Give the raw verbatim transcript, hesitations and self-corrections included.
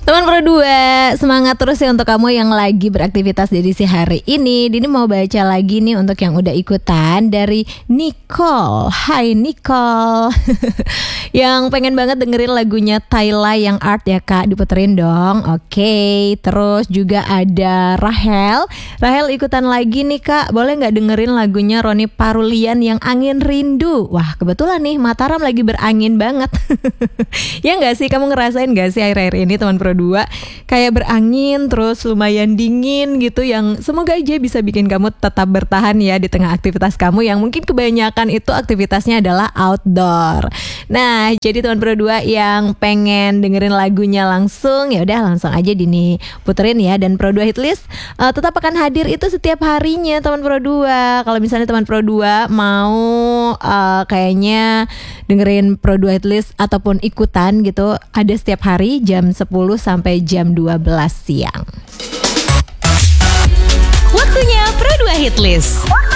Teman Pro dua, semangat terus ya untuk kamu yang lagi beraktivitas di edisi hari ini. Dini mau baca lagi nih untuk yang udah ikutan dari Nicole. Hai Nicole. Yang pengen banget dengerin lagunya Tyla yang Art ya Kak, diputerin dong. Oke, terus juga ada Rahel. Rahel ikutan lagi nih Kak, boleh gak dengerin lagunya Roni Parulian yang Angin Rindu. Wah kebetulan nih Mataram lagi berangin banget. Ya gak sih, kamu ngerasain gak sih akhir-akhir ini teman Pro dua kayak berangin terus lumayan dingin gitu, yang semoga aja bisa bikin kamu tetap bertahan ya di tengah aktivitas kamu yang mungkin kebanyakan itu aktivitasnya adalah outdoor. Nah, jadi teman Pro dua yang pengen dengerin lagunya langsung, ya udah langsung aja Dini puterin ya. Dan Pro dua Hitlist uh, tetap akan hadir itu setiap harinya teman Pro dua. Kalau misalnya teman Pro dua mau uh, kayaknya dengerin Pro dua Hitlist ataupun ikutan gitu, ada setiap hari jam sepuluh sampai jam dua belas siang. Waktunya Pro dua Hitlist.